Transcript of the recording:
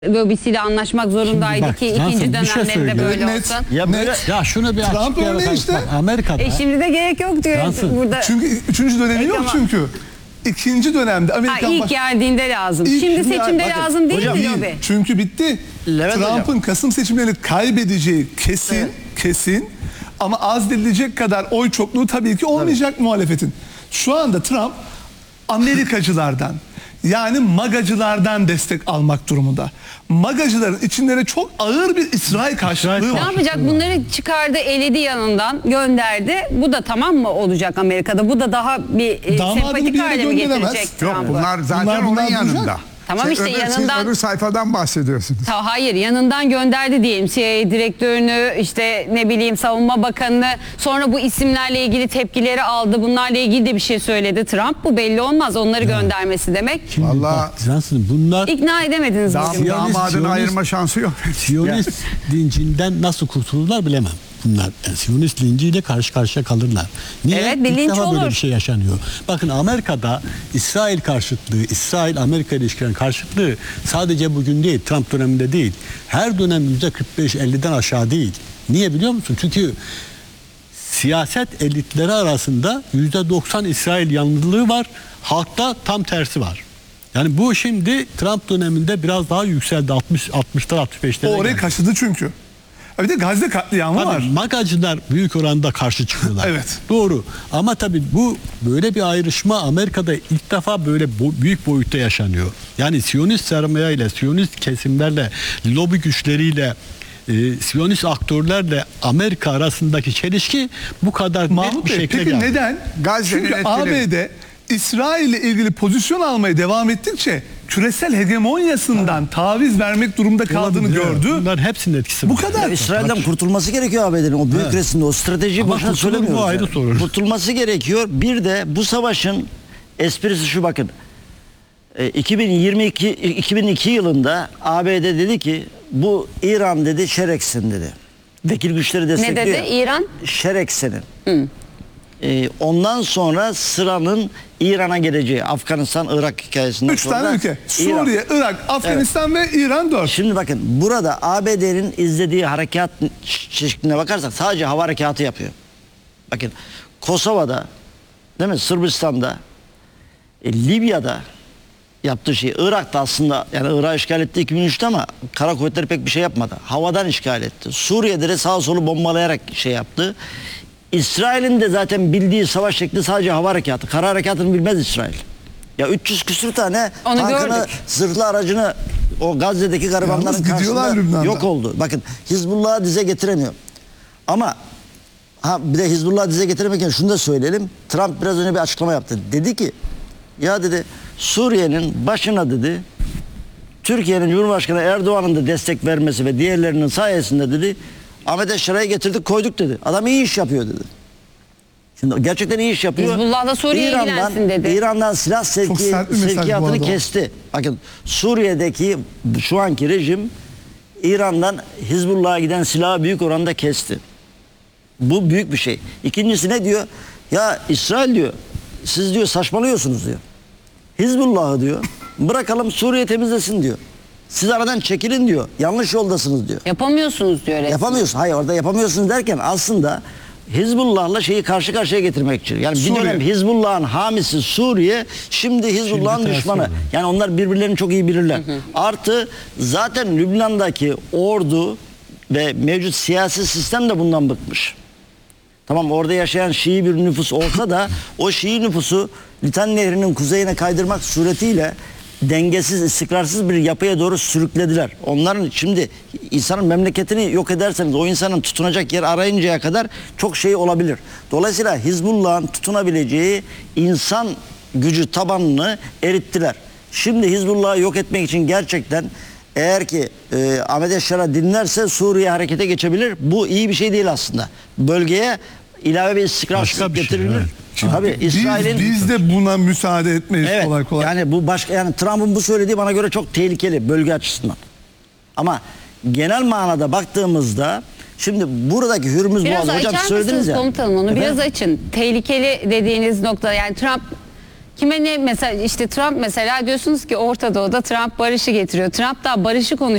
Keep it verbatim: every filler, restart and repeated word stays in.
lobisiyle anlaşmak zorundaydı bak, ki Cansın, ikinci bir şey dönemlerinde söyleyeyim. böyle Net. olsun. Ya böyle ya şunu bir Trump açıklayalım. örneği işte. Bak, Amerika'da. E şimdi de gerek yok diyor Cansın. burada. Çünkü üçüncü dönemi yok Ama- çünkü. İkinci dönemde Ha, Amerikan ilk baş... geldiğinde lazım. İlk- Şimdi ya, seçimde bakın, lazım değil hocam, mi değil. lobi? Çünkü bitti. Levent Trump'ın hocam. Kasım seçimlerini kaybedeceği kesin, Evet. kesin. Ama azledilecek kadar oy çokluğu tabii ki olmayacak muhalefetin. Şu anda Trump Amerikacılardan, yani magacılardan destek almak durumunda. Magacıların içinde çok ağır bir İsrail karşılığı İsrail Ne var. yapacak? Bunları çıkardı, eledi yanından, gönderdi. Bu da tamam mı olacak Amerika'da? Bu da daha bir e, Damadını bir sempatik yere hale mi gönderemez. getirecek Yok, Trump'ı? bunlar zaten Bunlar- bunlar onun duracak. yanında. Tamam işte öbür, yanından- Siz öbür sayfadan bahsediyorsunuz. Ta, hayır yanından gönderdi diyelim C I A direktörünü, işte ne bileyim savunma bakanını, sonra bu isimlerle ilgili tepkileri aldı, bunlarla ilgili de bir şey söyledi Trump. Bu belli olmaz, onları göndermesi demek. Şimdi Vallahi- bak, Cansın, bunlar İkna edemediniz Dam, bugün. Siyonist- damadını Siyonist- ayırma şansı yok. Siyonist lincinden nasıl kurtulurlar bilemem. Bunlar yani Siyonist linciyle karşı karşıya kalırlar. Niye? Evet, bir İlk linç defa böyle olur. bir şey yaşanıyor. Bakın Amerika'da İsrail karşıtlığı, İsrail-Amerika ilişkilerinin karşıtlığı sadece bugün değil, Trump döneminde değil. Her dönem yüzde kırk beş elliden aşağı değil. Niye biliyor musun? Çünkü siyaset elitleri arasında yüzde doksan İsrail yanlılığı var. Halkta tam tersi var. Yani bu şimdi Trump döneminde biraz daha yükseldi. altmış altmışlar altmış beşlere O orayı geldi. kaşıdı çünkü. Bir de Gazze katliamı Tabii, var. magacılar büyük oranda karşı çıkıyorlar. Evet. Doğru. Ama tabii bu böyle bir ayrışma Amerika'da ilk defa böyle bo- büyük boyutta yaşanıyor. Yani Siyonist sermaye ile, Siyonist kesimlerle, lobi güçleriyle, e, Siyonist aktörlerle Amerika arasındaki çelişki bu kadar net Mahmut bir Bey, şekilde peki geldi. neden? Gazze'nin Çünkü etkileri. A B D İsrail ile ilgili pozisyon almaya devam ettikçe küresel hegemonyasından taviz vermek durumunda kaldığını Olabilir. gördü. Bunların hepsinin etkisi Bu var. kadar. Ya İsrail'den kurtulması gerekiyor A B D'nin. O büyük Evet. resimde o stratejiyi Ama boşuna kurtulur mu söylemiyoruz. ayrı yani. sorun. Kurtulması gerekiyor. Bir de bu savaşın esprisi şu, bakın. E, iki bin yirmi iki iki bin iki yılında A B D dedi ki bu İran dedi şereksin dedi. Vekil güçleri Ne destekliyor. dedi İran? Şereksenin. E, ondan sonra sıranın İran'a geleceği, Afganistan, Irak hikayesinden Üç sonra tane ülke. İran. Suriye, Irak, Afganistan ve İran dört. Şimdi bakın burada A B D'nin izlediği harekat çeşitliğine bakarsak sadece hava harekatı yapıyor. Bakın Kosova'da, değil mi, Sırbistan'da, e, Libya'da yaptığı şey, Irak'ta aslında, yani Irak'ı işgal etti iki bin üçte ama kara kuvvetleri pek bir şey yapmadı. Havadan işgal etti. Suriye'de de sağ solu bombalayarak şey yaptı. İsrail'in de zaten bildiği savaş şekli sadece hava harekatı. Kara harekatını bilmez İsrail. Ya üç yüz küsür tane Onu tankını, gördük. zırhlı aracını o Gazze'deki garibanların Yalnız gidiyorlar karşısında Lübnan'da. yok oldu. Bakın Hizbullah'ı dize getiremiyor. Ama ha bir de Hizbullah'ı dize getiremeyken şunu da söyleyelim. Trump biraz önce bir açıklama yaptı. Dedi ki ya dedi Suriye'nin başına dedi Türkiye'nin Cumhurbaşkanı Erdoğan'ın da destek vermesi ve diğerlerinin sayesinde dedi Ahmet Eşşara'yı getirdik koyduk dedi. Adam iyi iş yapıyor dedi. Şimdi gerçekten iyi iş yapıyor. Hizbullah da Suriye'ye ilgilensin dedi. İran'dan silah sevki, sert bir mesaj bu sevkiyatını arada. kesti. Bakın Suriye'deki şu anki rejim İran'dan Hizbullah'a giden silahı büyük oranda kesti. Bu büyük bir şey. İkincisi ne diyor? Ya İsrail diyor, siz diyor saçmalıyorsunuz diyor. Hizbullah'ı diyor, bırakalım Suriye temizlesin diyor. Siz aradan çekilin diyor. Yanlış yoldasınız diyor. Yapamıyorsunuz diyor resmen. Yapamıyorsun. Hayır, orada yapamıyorsunuz derken aslında Hizbullah'la şeyi karşı karşıya getirmek için. Yani bir Suriye. dönem Hizbullah'ın hamisi Suriye, şimdi Hizbullah'ın Şimdi düşmanı. tersi oldu. Yani onlar birbirlerini çok iyi bilirler. Artı zaten Lübnan'daki ordu ve mevcut siyasi sistem de bundan bıkmış. Tamam, orada yaşayan Şii bir nüfus olsa da o Şii nüfusu Litan Nehri'nin kuzeyine kaydırmak suretiyle dengesiz, istikrarsız bir yapıya doğru sürüklediler. Onların şimdi insanın memleketini yok ederseniz o insanın tutunacak yer arayıncaya kadar çok şey olabilir. Dolayısıyla Hizbullah'ın tutunabileceği insan gücü tabanını erittiler. Şimdi Hizbullah'ı yok etmek için gerçekten eğer ki e, Ahmet Eşşar'a dinlerse Suriye harekete geçebilir. Bu iyi bir şey değil aslında. Bölgeye ilave bir istikrarsızlık Başka bir şey, getirilir. evet. Tabii Biz, İsrail'in biz de buna müsaade etmeyiz evet, kolay kolay. yani bu başka, yani Trump'ın bu söylediği bana göre çok tehlikeli bölge açısından. Ama genel manada baktığımızda şimdi buradaki Hürmüz Biraz Boğazı hocam açar söylediniz mısınız ya. komutanım onu? Biraz Efendim? açın. Tehlikeli dediğiniz nokta, yani Trump Kime ne mesela işte Trump mesela diyorsunuz ki Orta Doğu'da Trump barışı getiriyor. Trump da barışı konuşuyor.